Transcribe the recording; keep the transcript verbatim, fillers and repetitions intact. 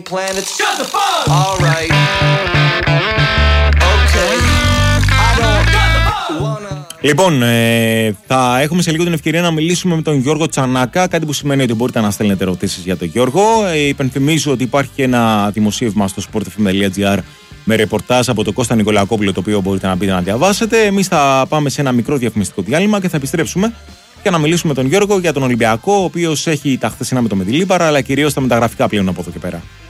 Λοιπόν, ε, θα έχουμε σε λίγο την ευκαιρία να μιλήσουμε με τον Γιώργο Τσανάκα, κάτι που σημαίνει ότι μπορείτε να στέλνετε ερωτήσεις για τον Γιώργο. Ε, υπενθυμίζω ότι υπάρχει και ένα δημοσίευμα στο sportfm.gr με ρεπορτάζ από τον Κώστα Νικολακόπουλο, το οποίο μπορείτε να μπείτε να διαβάσετε. Εμείς θα πάμε σε ένα μικρό διαφημιστικό διάλειμμα και θα επιστρέψουμε για να μιλήσουμε με τον Γιώργο για τον Ολυμπιακό, ο οποίος έχει τα χθεσινά με το Μεντιλίμπαρα, αλλά κυρίως τα μεταγραφικά πλέον από εδώ και πέρα.